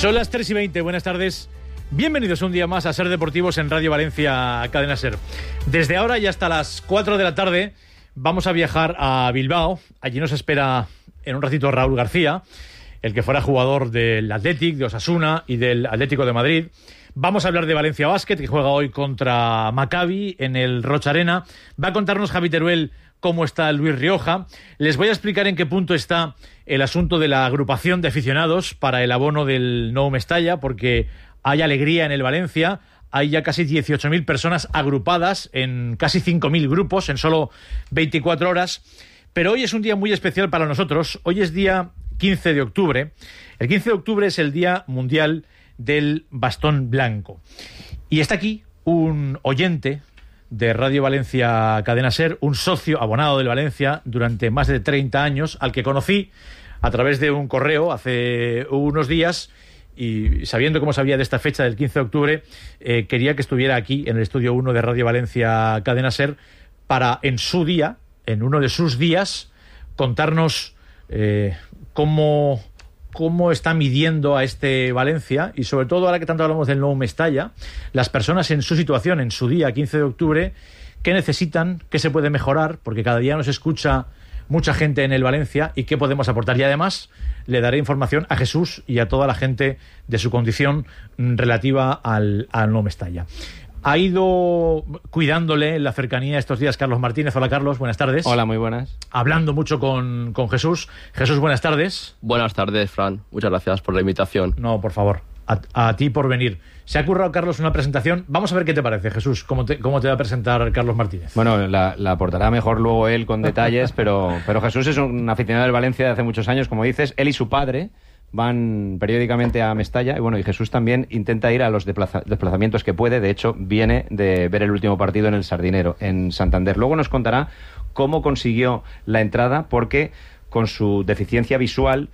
Son las 3:20, buenas tardes. Bienvenidos un día más a Ser Deportivos en Radio Valencia, Cadena Ser. Desde ahora y hasta las 4 de la tarde vamos a viajar a Bilbao. Allí nos espera en un ratito Raúl García, el que fuera jugador del Athletic, de Osasuna y del Atlético de Madrid. Vamos a hablar de Valencia Basket, que juega hoy contra Maccabi en el Roch Arena. Va a contarnos Javi Teruel cómo está Luis Rioja. Les voy a explicar en qué punto está el asunto de la agrupación de aficionados para el abono del Nou Mestalla, porque hay alegría en el Valencia. Hay ya casi 18.000 personas agrupadas en casi 5.000 grupos en solo 24 horas. Pero hoy es un día muy especial para nosotros. Hoy es día 15 de octubre. El 15 de octubre es el Día Mundial del Bastón Blanco. Y está aquí un oyente de Radio Valencia Cadena Ser, un socio abonado del Valencia durante más de 30 años, al que conocí a través de un correo hace unos días, y sabiendo cómo sabía de esta fecha del 15 de octubre, quería que estuviera aquí en el Estudio 1 de Radio Valencia Cadena Ser para, en su día, en uno de sus días, contarnos cómo está midiendo a este Valencia, y sobre todo, ahora que tanto hablamos del Nou Mestalla, las personas en su situación, en su día 15 de octubre, qué necesitan, qué se puede mejorar, porque cada día nos escucha mucha gente en el Valencia, y qué podemos aportar. Y además le daré información a Jesús y a toda la gente de su condición relativa al Nou Mestalla. Ha ido cuidándole en la cercanía estos días Carlos Martínez. Hola, Carlos, buenas tardes. Hola, muy buenas. Hablando mucho con Jesús. Jesús, buenas tardes. Buenas tardes, Fran. Muchas gracias por la invitación. No, por favor, a ti por venir. Se ha currado, Carlos, una presentación. Vamos a ver qué te parece, Jesús. ¿Cómo te va a presentar Carlos Martínez? Bueno, la aportará mejor luego él con detalles, pero Jesús es un aficionado del Valencia de hace muchos años, como dices. Él y su padre van periódicamente a Mestalla, y bueno, y Jesús también intenta ir a los desplazamientos que puede. De hecho, viene de ver el último partido en el Sardinero, en Santander. Luego nos contará cómo consiguió la entrada, porque con su deficiencia visual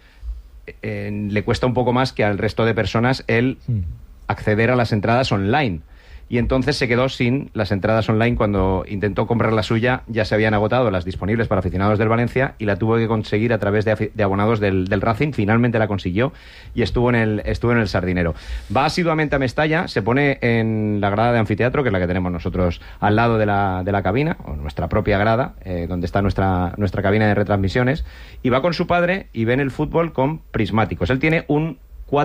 le cuesta un poco más que al resto de personas el acceder a las entradas online. Y entonces se quedó sin las entradas online. Cuando intentó comprar la suya, ya se habían agotado las disponibles para aficionados del Valencia, y la tuvo que conseguir a través de abonados del Racing. Finalmente la consiguió y estuvo en el Sardinero. Va asiduamente a Mestalla, se pone en la grada de anfiteatro, que es la que tenemos nosotros al lado de la cabina, o nuestra propia grada, donde está nuestra cabina de retransmisiones, y va con su padre y ven el fútbol con prismáticos. Él tiene un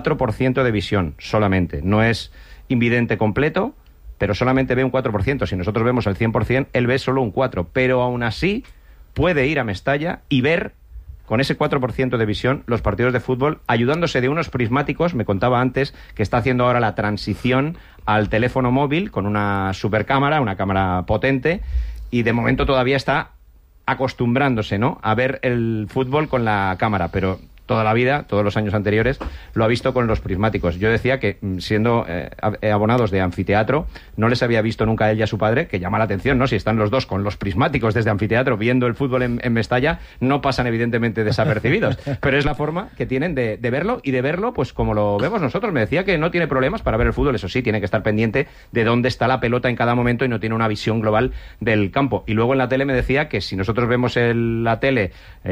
4% de visión solamente, no es invidente completo, pero solamente ve un 4%. Si nosotros vemos el 100%, él ve solo un 4%. Pero aún así puede ir a Mestalla y ver, con ese 4% de visión, los partidos de fútbol, ayudándose de unos prismáticos. Me contaba antes que está haciendo ahora la transición al teléfono móvil con una supercámara, una cámara potente, y de momento todavía está acostumbrándose, ¿no?, a ver el fútbol con la cámara, pero toda la vida, todos los años anteriores, lo ha visto con los prismáticos. Yo decía que, siendo abonados de anfiteatro, no les había visto nunca a él y a su padre, que llama la atención, ¿no? Si están los dos con los prismáticos desde anfiteatro viendo el fútbol en Mestalla, no pasan evidentemente desapercibidos, pero es la forma que tienen de verlo, y de verlo pues como lo vemos nosotros. Me decía que no tiene problemas para ver el fútbol, eso sí, tiene que estar pendiente de dónde está la pelota en cada momento, y no tiene una visión global del campo. Y luego en la tele me decía que si nosotros vemos la tele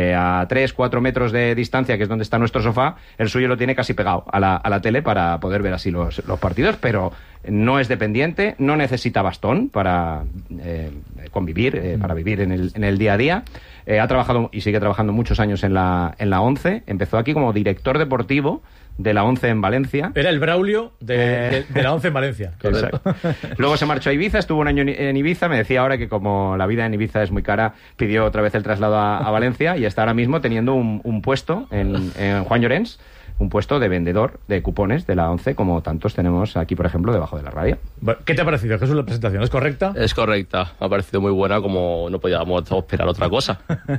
a 3-4 metros de distancia, que es donde está nuestro sofá, el suyo lo tiene casi pegado a la tele para poder ver así los partidos, pero no es dependiente, no necesita bastón para convivir, para vivir en el día a día. Ha trabajado y sigue trabajando muchos años en la ONCE. Empezó aquí como director deportivo de la ONCE en Valencia. Era el Braulio de la ONCE en Valencia. Exacto. Luego se marchó a Ibiza, estuvo un año en Ibiza. Me decía ahora que, como la vida en Ibiza es muy cara, pidió otra vez el traslado a Valencia, y está ahora mismo teniendo un puesto en Juan Llorens, un puesto de vendedor de cupones de la ONCE, como tantos tenemos aquí, por ejemplo, debajo de la radio. ¿Qué te ha parecido, Jesús, la presentación? ¿Es correcta? Es correcta, me ha parecido muy buena, como no podíamos esperar otra cosa.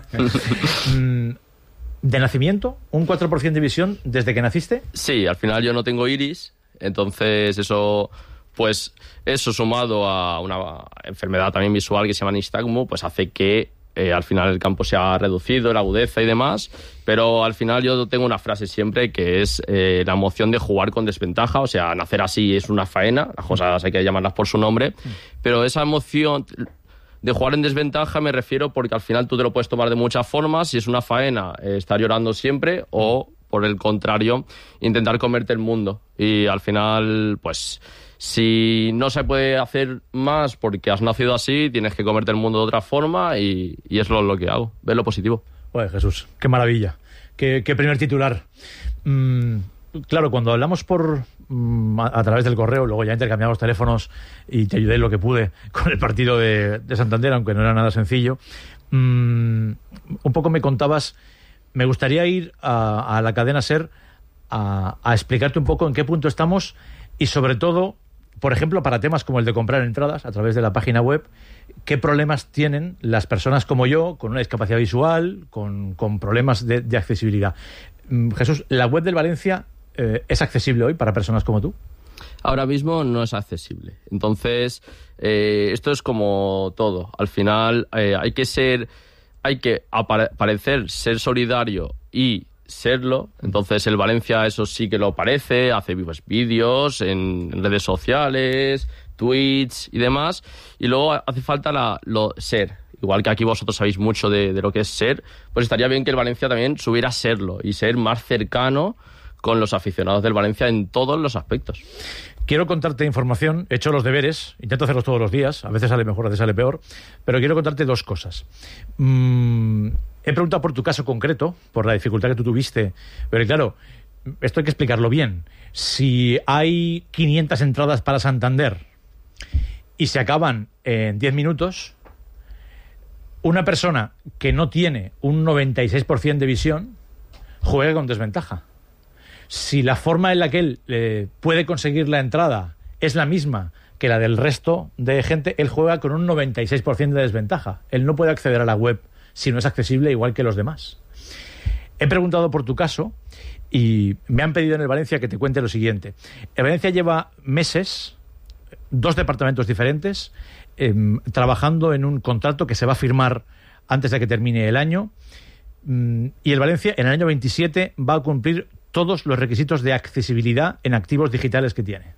¿De nacimiento? ¿Un 4% de visión desde que naciste? Sí, al final yo no tengo iris, entonces eso sumado a una enfermedad también visual que se llama nistagmo, pues hace que al final el campo se ha reducido, la agudeza y demás, pero al final yo tengo una frase siempre que es la emoción de jugar con desventaja. O sea, nacer así es una faena, las cosas hay que llamarlas por su nombre, pero esa emoción de jugar en desventaja me refiero porque al final tú te lo puedes tomar de muchas formas, si es una faena estar llorando siempre, o por el contrario, intentar comerte el mundo. Y al final, pues, si no se puede hacer más porque has nacido así, tienes que comerte el mundo de otra forma y es lo que hago, ver lo positivo. Oye, Jesús, qué maravilla. Qué primer titular. Claro, cuando hablamos a través del correo, luego ya intercambiamos teléfonos y te ayudé en lo que pude con el partido de Santander, aunque no era nada sencillo. Un poco me contabas, me gustaría ir a la cadena SER a explicarte un poco en qué punto estamos y sobre todo, por ejemplo, para temas como el de comprar entradas a través de la página web, qué problemas tienen las personas como yo, con una discapacidad visual, con problemas de accesibilidad. Jesús, ¿la web del Valencia es accesible hoy para personas como tú? Ahora mismo no es accesible. Entonces, esto es como todo. Al final hay que parecer ser solidario y serlo. Entonces el Valencia eso sí que lo parece, hace vídeos en redes sociales, tweets y demás, y luego hace falta ser. Igual que aquí vosotros sabéis mucho de lo que es ser, pues estaría bien que el Valencia también subiera a serlo y ser más cercano con los aficionados del Valencia en todos los aspectos. Quiero contarte información, he hecho los deberes, intento hacerlos todos los días, a veces sale mejor, a veces sale peor, pero quiero contarte dos cosas. He preguntado por tu caso concreto, por la dificultad que tú tuviste, pero claro, esto hay que explicarlo bien. Si hay 500 entradas para Santander y se acaban en 10 minutos, una persona que no tiene un 96% de visión juega con desventaja. Si la forma en la que él puede conseguir la entrada es la misma que la del resto de gente, él juega con un 96% de desventaja. Él no puede acceder a la web si no es accesible igual que los demás. He preguntado por tu caso y me han pedido en el Valencia que te cuente lo siguiente. El Valencia lleva meses, 2 departamentos diferentes, trabajando en un contrato que se va a firmar antes de que termine el año, y el Valencia en el año 27 va a cumplir todos los requisitos de accesibilidad en activos digitales que tiene.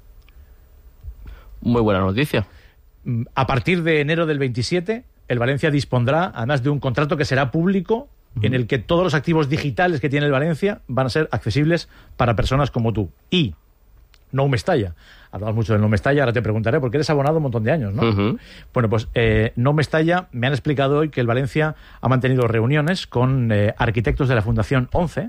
Muy buena noticia. A partir de enero del 27, el Valencia dispondrá, además de un contrato que será público, en el que todos los activos digitales que tiene el Valencia van a ser accesibles para personas como tú. Y No Mestalla. Hablamos mucho del No Mestalla, ahora te preguntaré, porque eres abonado un montón de años, ¿no? Uh-huh. Bueno, pues No Mestalla, me han explicado hoy que el Valencia ha mantenido reuniones con arquitectos de la Fundación 11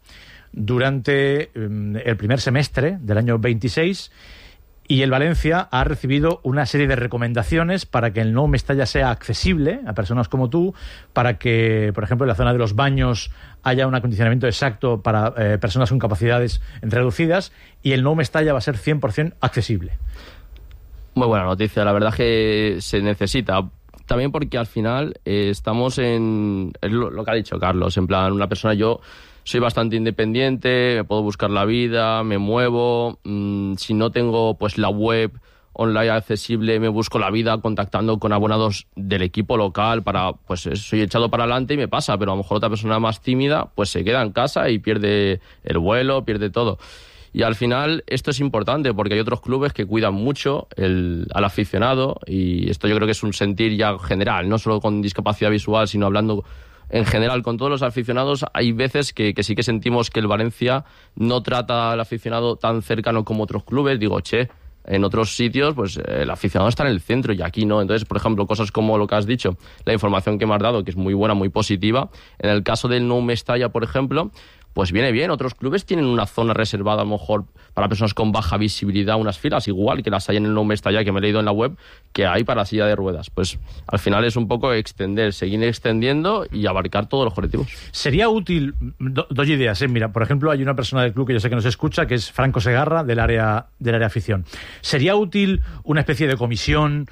durante el primer semestre del año 26, y el Valencia ha recibido una serie de recomendaciones para que el No Mestalla sea accesible a personas como tú, para que, por ejemplo, en la zona de los baños haya un acondicionamiento exacto para personas con capacidades reducidas, y el No Mestalla va a ser 100% accesible. Muy buena noticia, la verdad que se necesita. También porque al final estamos en lo que ha dicho Carlos, en plan, una persona, yo soy bastante independiente, me puedo buscar la vida, me muevo, si no tengo pues la web online accesible, me busco la vida contactando con abonados del equipo local para, pues soy echado para adelante y me pasa, pero a lo mejor otra persona más tímida pues se queda en casa y pierde el vuelo, pierde todo. Y al final esto es importante porque hay otros clubes que cuidan mucho al aficionado, y esto yo creo que es un sentir ya general, no solo con discapacidad visual, sino hablando en general con todos los aficionados. Hay veces que sí que sentimos que el Valencia no trata al aficionado tan cercano como otros clubes. Digo, en otros sitios pues el aficionado está en el centro y aquí no. Entonces, por ejemplo, cosas como lo que has dicho, la información que me has dado, que es muy buena, muy positiva. En el caso del No Mestalla, por ejemplo, pues viene bien. Otros clubes tienen una zona reservada a lo mejor para personas con baja visibilidad, unas filas igual que las hay en el No Mestalla, que me he leído en la web, que hay para silla de ruedas. Pues al final es un poco seguir extendiendo y abarcar todos los colectivos. Sería útil, doy ideas, mira, por ejemplo, hay una persona del club que yo sé que nos escucha, que es Franco Segarra, del área afición. ¿Sería útil una especie de comisión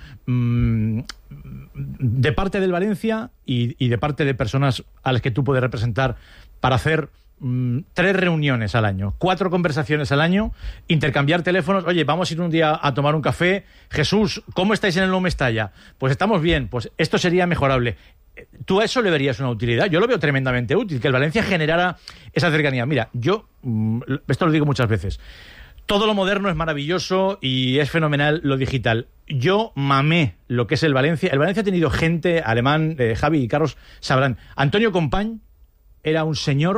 de parte del Valencia y de parte de personas a las que tú puedes representar para hacer 3 reuniones al año, 4 conversaciones al año, intercambiar teléfonos? Oye, vamos a ir un día a tomar un café. Jesús, ¿cómo estáis en el No Mestalla? Pues estamos bien, pues esto sería mejorable. ¿Tú a eso le verías una utilidad? Yo lo veo tremendamente útil, que el Valencia generara esa cercanía. Mira, yo, esto lo digo muchas veces, todo lo moderno es maravilloso y es fenomenal lo digital. Yo mamé lo que es el Valencia. El Valencia ha tenido gente, Alemán, Javi y Carlos sabrán. Antonio Compañ era un señor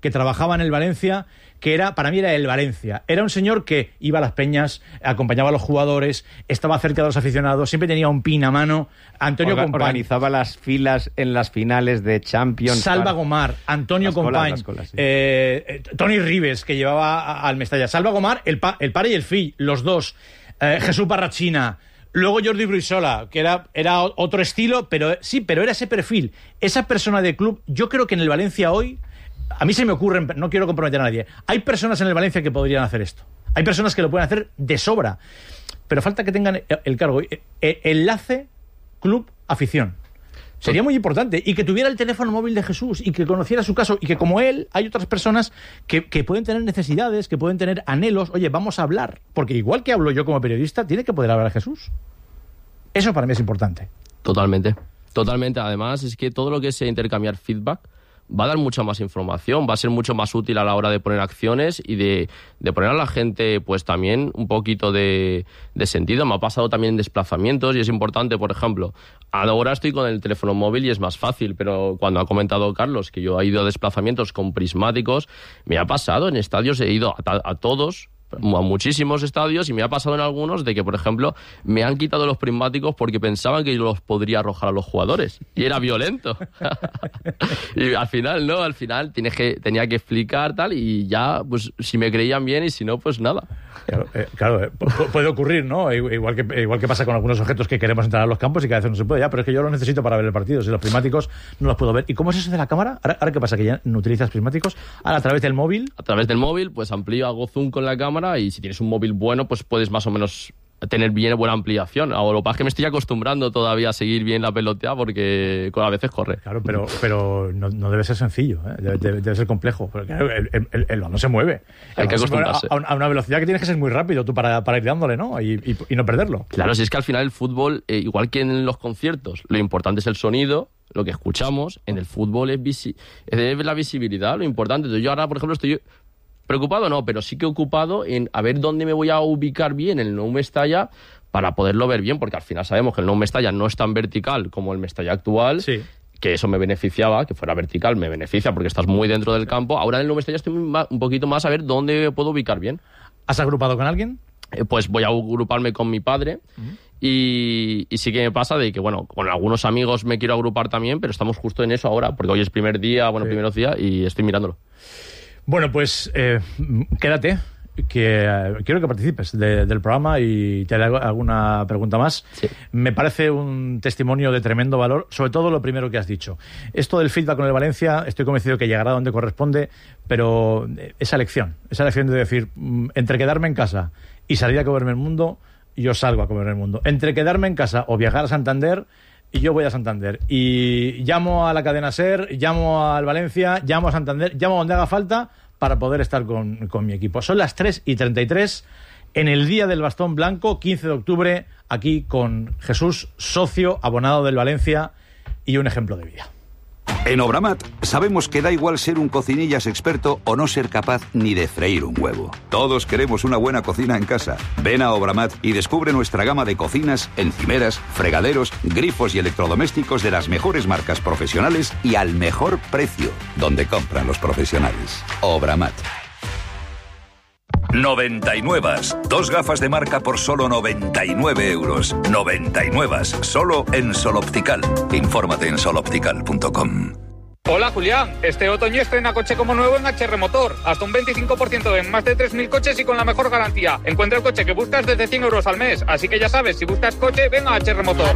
que trabajaba en el Valencia, que para mí era el Valencia. Era un señor que iba a las peñas, acompañaba a los jugadores, estaba cerca de los aficionados, siempre tenía un pin a mano. Antonio Company. Organizaba las filas en las finales de Champions. Salva Gomar, Antonio Company, sí. Toni Ribes, que llevaba al Mestalla. Salva Gomar, el pare y el fill, los dos. Jesús Barrachina. Luego Jordi Bruisola, que era otro estilo, pero era ese perfil, esa persona de club. Yo creo que en el Valencia hoy, a mí se me ocurre, no quiero comprometer a nadie, hay personas en el Valencia que podrían hacer esto. Hay personas que lo pueden hacer de sobra, pero falta que tengan el cargo. Enlace club-afición. Sería muy importante. Y que tuviera el teléfono móvil de Jesús y que conociera su caso. Y que como él, hay otras personas que pueden tener necesidades, que pueden tener anhelos. Oye, vamos a hablar. Porque igual que hablo yo como periodista, tiene que poder hablar a Jesús. Eso para mí es importante. Totalmente. Totalmente. Además, es que todo lo que sea intercambiar feedback va a dar mucha más información, va a ser mucho más útil a la hora de poner acciones y de poner a la gente pues también un poquito de sentido. Me ha pasado también en desplazamientos y es importante, por ejemplo, ahora estoy con el teléfono móvil y es más fácil, pero cuando ha comentado Carlos que yo he ido a desplazamientos con prismáticos, me ha pasado en estadios, he ido a todos, a muchísimos estadios, y me ha pasado en algunos de que, por ejemplo, me han quitado los prismáticos porque pensaban que yo los podría arrojar a los jugadores y era violento. Y al final tenía que explicar tal, y ya pues si me creían bien y si no, pues nada. Claro, puede ocurrir, ¿no? Igual que pasa con algunos objetos que queremos entrar a los campos y que a veces no se puede, pero es que yo los necesito para ver el partido. Si los prismáticos no los puedo ver. ¿Y cómo es eso de la cámara? ¿Ahora qué pasa? ¿Que ya no utilizas prismáticos? Ahora, a través del móvil. A través del móvil, pues amplío, hago zoom con la cámara, y si tienes un móvil bueno, pues puedes más o menos tener buena ampliación. Ahora, lo que pasa es que me estoy acostumbrando todavía a seguir bien la pelotea porque a veces corre. Claro, pero no debe ser sencillo, ¿eh? Debe ser complejo. Porque el balón se mueve. Hay que acostumbrarse. A una velocidad que tienes que ser muy rápido tú para ir dándole, ¿no? Y no perderlo. Claro, si es que al final el fútbol, igual que en los conciertos, lo importante es el sonido, lo que escuchamos. En el fútbol es la visibilidad, lo importante. Entonces yo ahora, por ejemplo, estoy preocupado, no, pero sí que ocupado en a ver dónde me voy a ubicar bien en el Nou Mestalla para poderlo ver bien, porque al final sabemos que el Nou Mestalla no es tan vertical como el Mestalla actual. Sí. Que eso me beneficiaba, que fuera vertical me beneficia porque estás muy dentro del campo. Ahora en el Nou Mestalla estoy un poquito más a ver dónde me puedo ubicar bien. ¿Has agrupado con alguien? Pues voy a agruparme con mi padre. Y sí que me pasa de que, bueno, con algunos amigos me quiero agrupar también, pero estamos justo en eso ahora, porque hoy es primeros días y estoy mirándolo. Bueno, pues quédate, que quiero que participes del programa y te haré alguna pregunta más. Sí. Me parece un testimonio de tremendo valor, sobre todo lo primero que has dicho. Esto del feedback con el Valencia, estoy convencido que llegará donde corresponde, pero esa lección de decir, entre quedarme en casa y salir a comerme el mundo, yo salgo a comerme el mundo. Entre quedarme en casa o viajar a Santander, y yo voy a Santander. Y llamo a la cadena SER, llamo al Valencia, llamo a Santander, llamo donde haga falta para poder estar con mi equipo. Son las 3:33 en el Día del Bastón Blanco, 15 de octubre, aquí con Jesús, socio, abonado del Valencia y un ejemplo de vida. En Obramat sabemos que da igual ser un cocinillas experto o no ser capaz ni de freír un huevo. Todos queremos una buena cocina en casa. Ven a Obramat y descubre nuestra gama de cocinas, encimeras, fregaderos, grifos y electrodomésticos de las mejores marcas profesionales y al mejor precio, donde compran los profesionales. Obramat. 99. 2 gafas de marca por solo 99 euros. 99. Solo en Sol Optical. Infórmate en soloptical.com. Hola Julián, este otoño estrena coche como nuevo en HR Motor. Hasta un 25% en más de 3.000 coches y con la mejor garantía. Encuentra el coche que buscas desde 100 euros al mes. Así que ya sabes, si buscas coche, ven a HR Motor.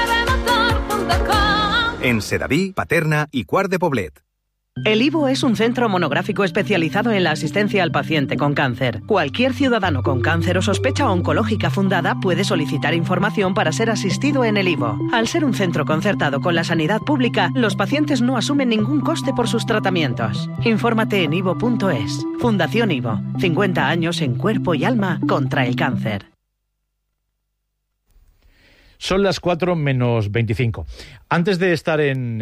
En Sedaví, Paterna y Quart de Poblet. El IVO es un centro monográfico especializado en la asistencia al paciente con cáncer. Cualquier ciudadano con cáncer o sospecha oncológica fundada puede solicitar información para ser asistido en el IVO. Al ser un centro concertado con la sanidad pública, los pacientes no asumen ningún coste por sus tratamientos. Infórmate en ivo.es. Fundación IVO. 50 años en cuerpo y alma contra el cáncer. Son las 4:25. Antes de estar en